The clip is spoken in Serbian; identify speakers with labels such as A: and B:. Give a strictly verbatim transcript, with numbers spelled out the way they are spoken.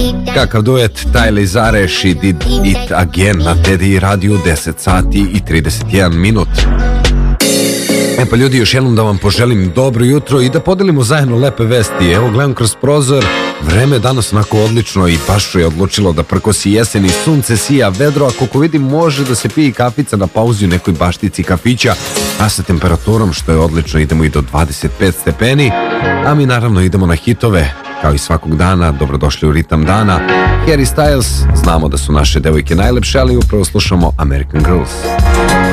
A: Kakav duet Tyler Zareš i Did It Again na Teddy radiju, deset sati i trideset jedan minut. E pa ljudi, još jednom da vam poželim dobro jutro i da podelimo zajedno lepe vesti. Evo, gledam kroz prozor, vreme je danas onako odlično i baš je odlučilo da prkosi jesen i sunce sija, vedro, a koliko vidim može da se pije kafica na pauzi u nekoj baštici kafića, a sa temperaturom što je odlično idemo i do dvadeset pet stepeni, a mi naravno idemo na hitove. Kao i svakog dana, dobrodošli u ritam dana. Harry Styles, znamo da su naše devojke najlepše, ali upravo slušamo American Girls.